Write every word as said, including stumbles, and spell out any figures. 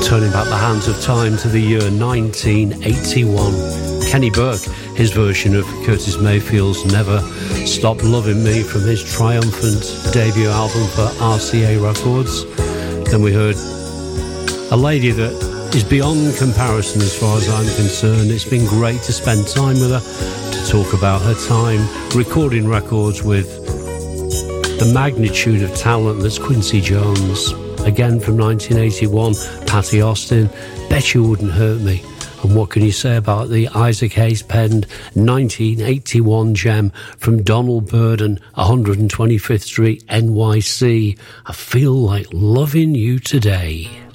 Turning back the hands of time to the year nineteen eighty-one. Kenny Burke, his version of Curtis Mayfield's Never Stop Loving Me from his triumphant debut album for R C A Records. Then we heard a lady that is beyond comparison as far as I'm concerned. It's been great to spend time with her, to talk about her time recording records with the magnitude of talent that's Quincy Jones. Again from nineteen eighty-one, Patti Austin, Bet You Wouldn't Hurt Me. And what can you say about the Isaac Hayes penned nineteen eighty-one gem from Donald Byrd, one hundred twenty-fifth Street, N Y C, I Feel Like Loving You Today.